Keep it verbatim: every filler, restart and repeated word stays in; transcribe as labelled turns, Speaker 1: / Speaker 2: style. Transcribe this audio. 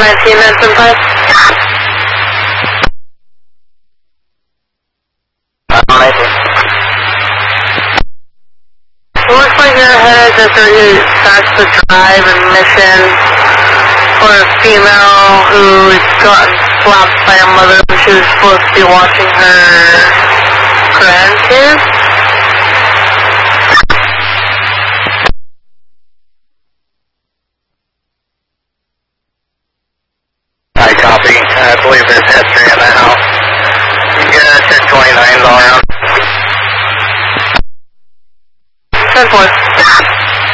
Speaker 1: nineteen nine seven five. It looks like you're headed to thirty-eight starts to drive and mission for a female who got slapped by a mother when she was supposed to be watching her grandkids.
Speaker 2: I copy. I believe there's history in that